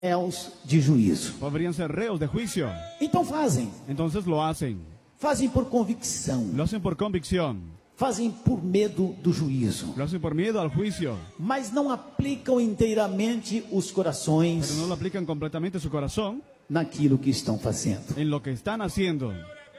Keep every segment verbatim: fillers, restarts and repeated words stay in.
réus de juízo. podrían ser reos de juicio. Então fazem. Entonces lo hacen. Fazem por convicção. Lo hacen por convicción. Fazem por medo do juízo. Lo hacen por miedo al juicio. Mas não aplicam inteiramente os corações Pero no lo aplican completamente su corazón naquilo que estão fazendo. en lo que están haciendo.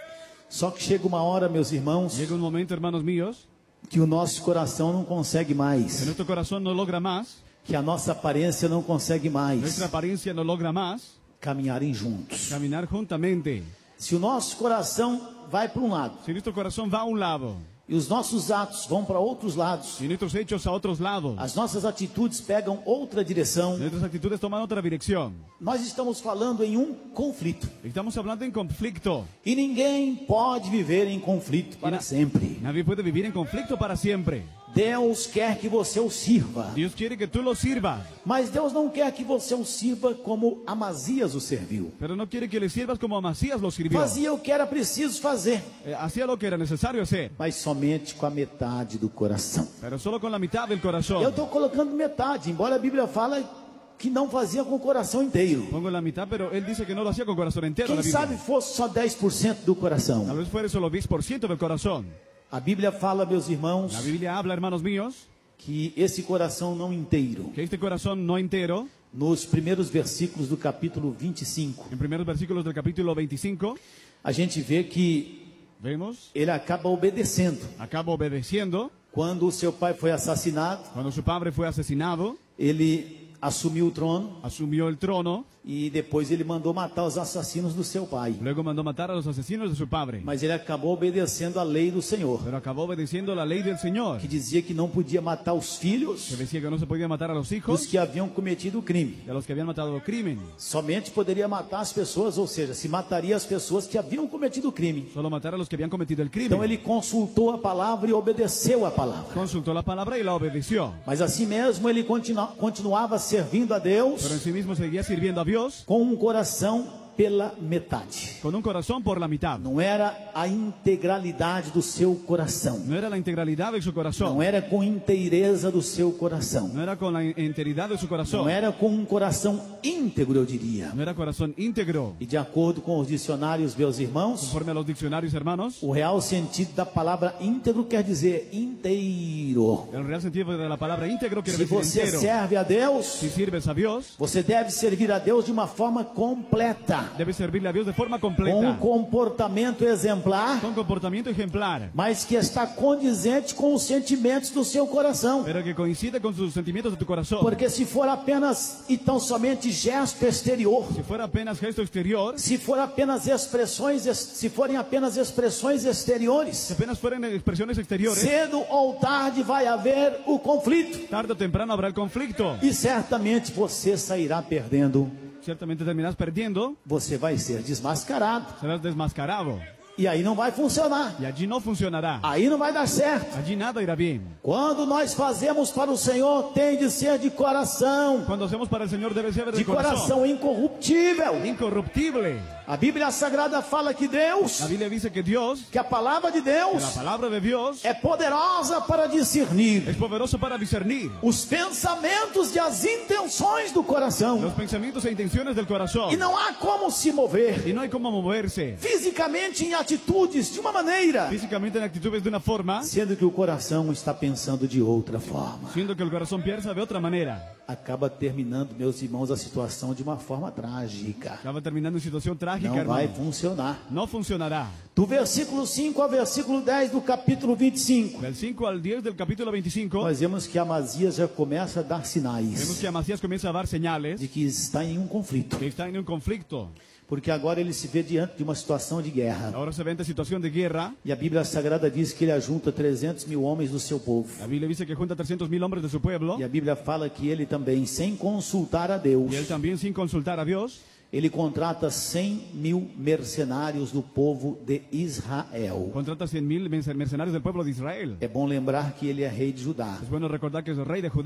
Só que chega uma hora, meus irmãos, Llega un momento, hermanos míos, que o nosso coração não consegue que mais, nuestro corazón no logra más, que a nossa aparência não consegue mais nuestra apariencia no logra más, caminharem juntos. caminar juntamente. Se o nosso coração vai para um lado Si nuestro corazón va a un lado e os nossos atos vão para outros lados, y nuestros hechos a otros lados, as nossas atitudes pegam outra direção, nuestras actitudes toman otra dirección. nós estamos falando em um conflito. Estamos hablando en conflicto. E ninguém pode viver em conflito para sempre. Nadie puede vivir en conflicto para siempre. Deus quer que você o sirva, Dios quiere que tú lo sirvas, mas Deus não quer que você o sirva como Amazias o serviu. pero no quiere que le sirvas como Amasías lo sirvió. Fazia o que era preciso fazer, Eh, hacía lo que era necesario hacer, mas somente com a metade do coração. pero solo con la mitad del Eu corazón. estou colocando metade, embora a Bíblia fala que não fazia com o coração inteiro. Pongo la mitad, pero él dice que no lo hacía con corazón entero. Quem La Biblia. sabe fosse só dez por cento do Tal coração. vez fuera solo diez por ciento del corazón. A Bíblia fala, meus irmãos, La Biblia habla, hermanos míos, que esse coração não inteiro, que este corazón no entero, nos primeiros versículos do capítulo vinte e cinco, en primeros versículos del capítulo veinticinco, a gente vê que vemos, ele acaba obedecendo. acaba obedeciendo. Quando o seu pai foi assassinado, Cuando su padre fue asesinado, ele assumiu o trono asumió el trono, e depois ele mandou matar os assassinos do seu pai. luego mandó matar a los asesinos de su padre, Mas ele acabou obedecendo a lei do Senhor, pero acabó obedeciendo la ley del Señor, que dizia que não podia matar os filhos que decía que no se podía matar a los dos hijos que haviam cometido o crime. de los que habían matado el crimen. Somente poderia matar as pessoas, ou seja, se mataria as pessoas que haviam cometido o crime. Solo matar a los que habían cometido el crimen. Então ele consultou a palavra e obedeceu a palavra. Consultó la palabra y la obedeció. Mas assim mesmo ele continu- continuava servindo a Deus Pero en sí mismo seguía sirviendo a Dios com um coração pela metade. con un corazón por la mitad. Não era a integralidade do seu coração. No era la integralidad de su corazón. Não era com inteireza do seu coração. No era con la enteridad de su Não corazón. era com um coração íntegro, eu diria. No era corazón íntegro. E de acordo com os dicionários, meus irmãos, Conforme a los diccionarios, hermanos, o real sentido da palavra íntegro quer dizer inteiro. el real sentido de la palabra íntegro quiere Se decir você entero. serve a Deus, Si sirves a Dios, você deve servir a Deus de uma forma completa, debes servirle a Dios de forma com um completa, comportamento exemplar, con comportamiento ejemplar, mas que está condizente com os sentimentos do seu coração. pero que coincide con sus sentimientos de tu corazón. Porque se for apenas e tão somente gesto exterior, Si fuera apenas gesto exterior, se for apenas expressões, se forem apenas expressões exteriores, si apenas fueran expresiones exteriores, cedo ou tarde vai haver o conflito tarde o temprano habrá el conflicto. e certamente você sairá perdendo. Ciertamente terminas perdiendo, Você vai ser desmascarado serás desmascarado. e aí não vai funcionar. Y allí no funcionará. Aí não vai dar certo. Allí nada irá bien. Quando nós fazemos para o Senhor, tem de ser de coração, Cuando hacemos para el Señor debe ser de de corazón. coração incorruptível. Incorruptible. A Bíblia Sagrada fala que Deus, La Biblia dice que Dios, que a palavra de que Deus la palabra de Dios, é poderosa para discernir es poderoso para discernir os pensamentos e as intenções do coração. los pensamientos e intenciones del corazón. E não há como se mover Y no hay cómo moverse fisicamente em atitudes de uma maneira, físicamente en actitudes de una forma, sendo que o coração está pensando de outra forma. siendo que el corazón piensa de otra manera. Acaba terminando, meus irmãos, a situação de uma forma trágica. Acaba terminando en situación trágica, Não vai hermano. funcionar. No funcionará. Do versículo cinco ao versículo dez do capítulo vinte e cinco, Del cinco al diez del capítulo veinticinco, nós vemos que Amazias já começa a dar vemos sinais que Amasías comienza a dar señales de que está em um conflito. que está en un conflicto. Porque agora ele se vê diante de uma situação de guerra. Ahora se ve ante situación de guerra. E a Bíblia Sagrada diz que ele ajunta trezentos mil homens do seu povo. La Biblia dice que junta trescientos mil hombres de su pueblo. E a Bíblia fala que ele também, sem consultar a Deus, Y él también, sin consultar a Dios, ele contrata cem mil mercenários do povo de Israel. contrata cien mil mercenarios del pueblo de Israel. É bom lembrar que ele é rei de Judá. Es bueno recordar que es el rey de Judá.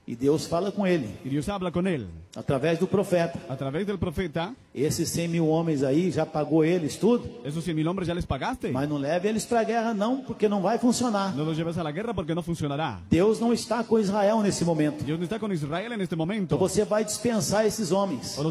E Deus fala com ele, Y Dios habla con él através do profeta. a través del profeta. Esses cem mil homens aí, já pagou eles tudo? Esos cien mil hombres ya les pagaste. Mas não leve eles para a guerra não, porque não vai funcionar. No los lleves a la guerra porque no funcionará. Deus não está com Israel nesse momento. Dios no está con Israel en este Então momento. você vai dispensar esses homens.